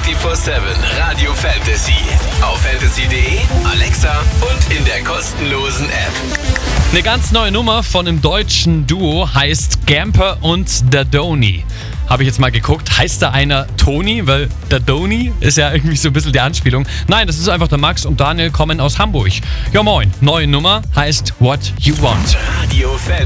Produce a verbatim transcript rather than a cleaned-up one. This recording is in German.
vierundzwanzig sieben Radio Fantasy. Auf fantasy punkt de, Alexa und in der kostenlosen App. Eine ganz neue Nummer von einem deutschen Duo heißt Gamper und Dadoni. Habe ich jetzt mal geguckt. Heißt da einer Toni? Weil Dadoni ist ja irgendwie so ein bisschen die Anspielung. Nein, das ist einfach der Max und Daniel kommen aus Hamburg. Ja moin, neue Nummer heißt What You Want. Radio Fantasy.